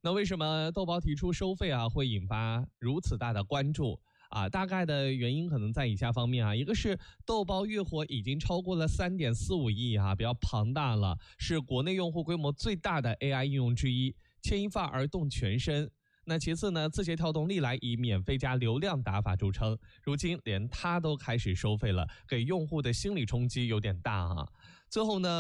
那为什么豆包提出收费会引发如此大的关注？大概的原因可能在以下方面一个是豆包月活已经超过了3.45亿比较庞大了，是国内用户规模最大的 AI 应用之一，牵一发而动全身。那其次呢，字节跳动历来以免费加流量打法著称，如今连它都开始收费了，给用户的心理冲击有点大最后呢